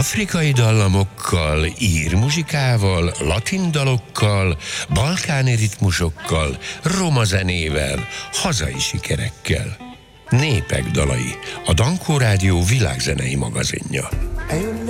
Afrikai dallamokkal, ír muzsikával, latin dalokkal, balkáni ritmusokkal, roma zenével, hazai sikerekkel. Népek dalai, a Dankó Rádió világzenei magazinja.